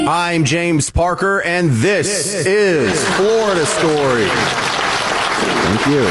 I'm James Parker, and this is Florida Story. Thank you.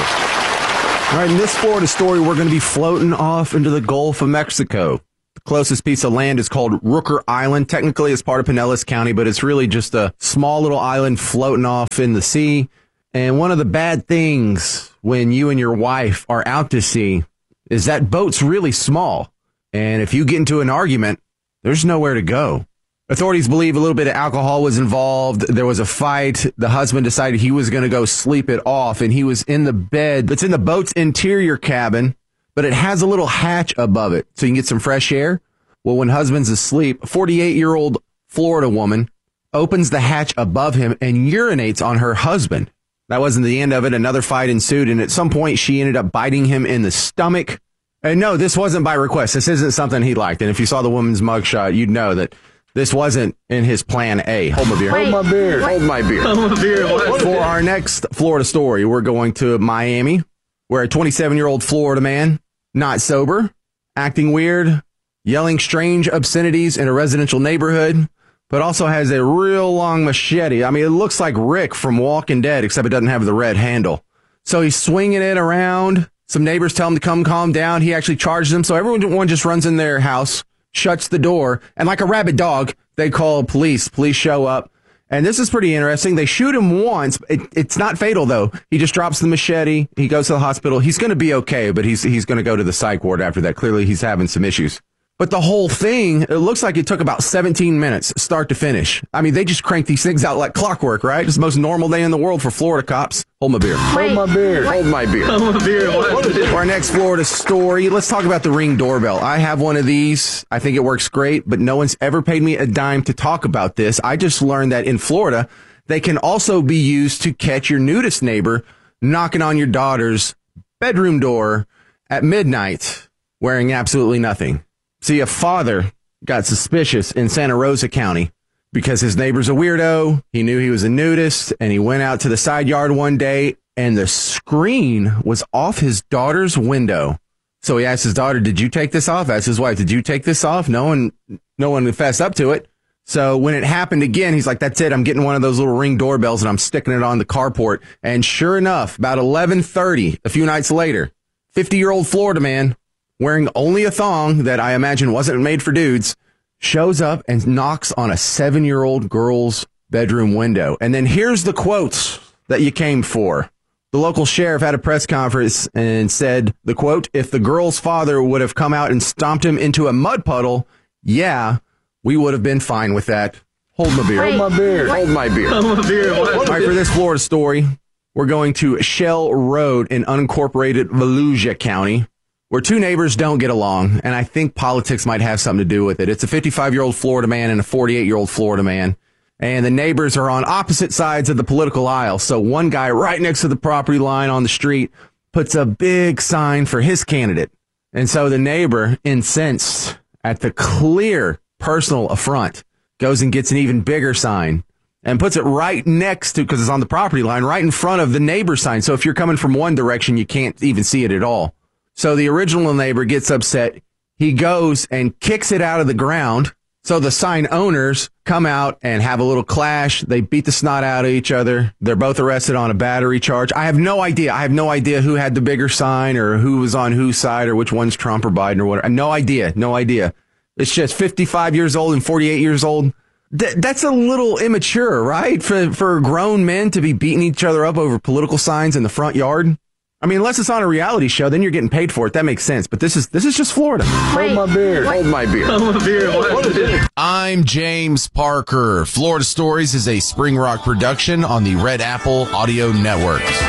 All right, in this Florida Story, we're going to be floating off into the Gulf of Mexico. The closest piece of land is called Rooker Island. Technically, it's part of Pinellas County, but it's really just a small little island floating off in the sea. And one of the bad things when you and your wife are out to sea is that boat's really small. And if you get into an argument, there's nowhere to go. Authorities believe a little bit of alcohol was involved. There was a fight. The husband decided he was going to go sleep it off, and he was in the bed that's in the boat's interior cabin, but it has a little hatch above it so you can get some fresh air. Well, when husband's asleep, a 48-year-old Florida woman opens the hatch above him and urinates on her husband. That wasn't the end of it. Another fight ensued, and at some point, she ended up biting him in the stomach. And no, this wasn't by request. This isn't something he liked. And if you saw the woman's mugshot, you'd know that this wasn't in his plan A. Hold my beer. Hold my beer. Hold my beer. Hold my beer. For our next Florida story, we're going to Miami, where a 27-year-old Florida man, not sober, acting weird, yelling strange obscenities in a residential neighborhood, but also has a real long machete. I mean, it looks like Rick from Walking Dead, except it doesn't have the red handle. So he's swinging it around. Some neighbors tell him to come calm down. He actually charges them. So everyone just runs in their house, shuts the door, and like a rabid dog, they call police. Police show up. And this is pretty interesting. They shoot him once. It's not fatal, though. He just drops the machete. He goes to the hospital. He's going to be okay, but he's going to go to the psych ward after that. Clearly, he's having some issues. But the whole thing, it looks like it took about 17 minutes, start to finish. I mean, they just crank these things out like clockwork, right? It's the most normal day in the world for Florida cops. Hold my beer. Hold my beer. Hold my beer. Hold my beer. For our next Florida story, let's talk about the Ring doorbell. I have one of these. I think it works great, but no one's ever paid me a dime to talk about this. I just learned that in Florida, they can also be used to catch your nudist neighbor knocking on your daughter's bedroom door at midnight wearing absolutely nothing. See, a father got suspicious in Santa Rosa County because his neighbor's a weirdo. He knew he was a nudist, and he went out to the side yard one day, and the screen was off his daughter's window. So he asked his daughter, "Did you take this off?" Asked his wife, "Did you take this off?" No one fessed up to it. So when it happened again, he's like, "That's it. I'm getting one of those little Ring doorbells, and I'm sticking it on the carport." And sure enough, about 11:30, a few nights later, 50-year-old Florida man, wearing only a thong that I imagine wasn't made for dudes, shows up and knocks on a 7-year-old girl's bedroom window. And then here's the quotes that you came for. The local sheriff had a press conference and said, the quote, "If the girl's father would have come out and stomped him into a mud puddle, yeah, we would have been fine with that." Hold my beer. Hold my beer. Hold my beer. Hold my beer. All right, for this Florida story, we're going to Shell Road in unincorporated Volusia County, where two neighbors don't get along, and I think politics might have something to do with it. It's a 55-year-old Florida man and a 48-year-old Florida man, and the neighbors are on opposite sides of the political aisle. So one guy right next to the property line on the street puts a big sign for his candidate. And so the neighbor, incensed at the clear personal affront, goes and gets an even bigger sign and puts it right next to, because it's on the property line, right in front of the neighbor sign. So if you're coming from one direction, you can't even see it at all. So the original neighbor gets upset. He goes and kicks it out of the ground. So the sign owners come out and have a little clash. They beat the snot out of each other. They're both arrested on a battery charge. I have no idea. I have no idea who had the bigger sign or who was on whose side or which one's Trump or Biden or whatever. I have no idea. No idea. It's just 55 years old and 48 years old. That's a little immature, right? For grown men to be beating each other up over political signs in the front yard. I mean, unless it's on a reality show, then you're getting paid for it. That makes sense. But this is just Florida. Hold my beer. Hold my beer. Hold my beer. I'm James Parker. Florida Stories is a Spring Rock production on the Red Apple Audio Networks.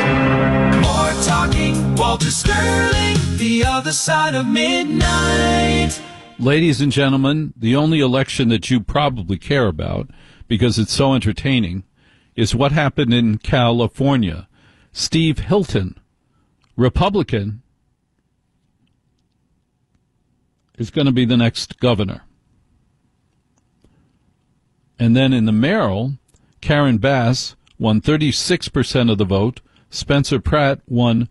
More talking, Walter Sterling, the other side of midnight. Ladies and gentlemen, the only election that you probably care about, because it's so entertaining, is what happened in California. Steve Hilton, Republican, is going to be the next governor. And then in the mayoral, Karen Bass won 36% of the vote. Spencer Pratt won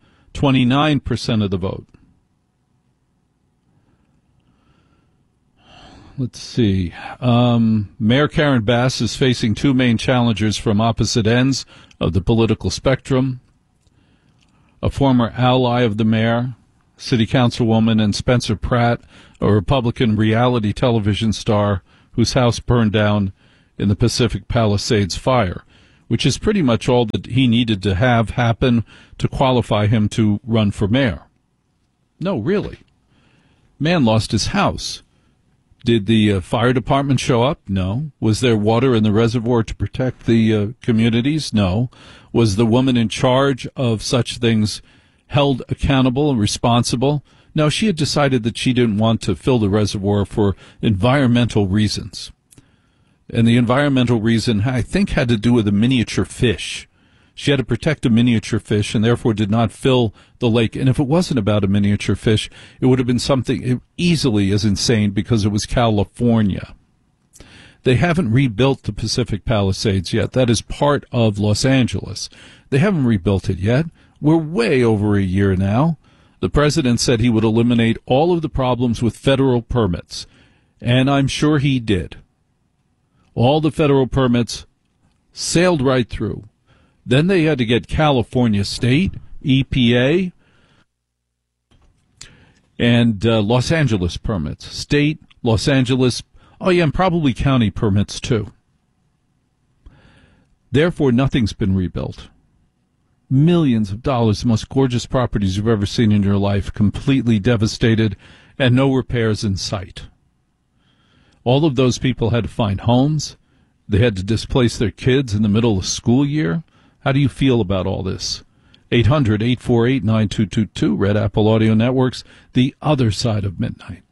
29% of the vote. Let's see. Mayor Karen Bass is facing two main challengers from opposite ends of the political spectrum. A former ally of the mayor, city councilwoman, and Spencer Pratt, a Republican reality television star whose house burned down in the Pacific Palisades fire, which is pretty much all that he needed to have happen to qualify him to run for mayor. No, really. Man lost his house. Did the fire department show up? No. Was there water in the reservoir to protect the communities? No. Was the woman in charge of such things held accountable and responsible? No, she had decided that she didn't want to fill the reservoir for environmental reasons. And the environmental reason, I think, had to do with a miniature fish. She had to protect a miniature fish and therefore did not fill the lake. And if it wasn't about a miniature fish, it would have been something easily as insane because it was California. They haven't rebuilt the Pacific Palisades yet. That is part of Los Angeles. They haven't rebuilt it yet. We're way over a year now. The president said he would eliminate all of the problems with federal permits, and I'm sure he did. All the federal permits sailed right through. Then they had to get California State, EPA, and Los Angeles permits. State, Los Angeles, and probably county permits too. Therefore, nothing's been rebuilt. Millions of dollars, the most gorgeous properties you've ever seen in your life, completely devastated, and no repairs in sight. All of those people had to find homes. They had to displace their kids in the middle of the school year. How do you feel about all this? 800-848-9222, Red Apple Audio Networks, the other side of midnight.